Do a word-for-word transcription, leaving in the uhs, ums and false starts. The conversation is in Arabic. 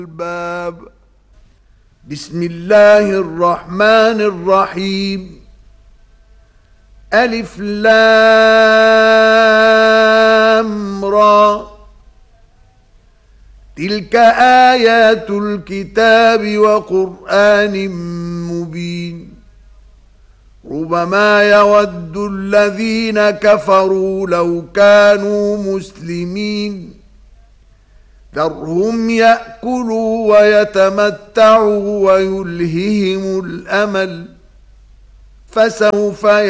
الباب. بسم الله الرحمن الرحيم. ألف لام را. تلك آيات الكتاب وقرآن مبين. ربما يود الذين كفروا لو كانوا مسلمين. ذرهم يأكلوا ويتمتعوا ويلههم الأمل فسوف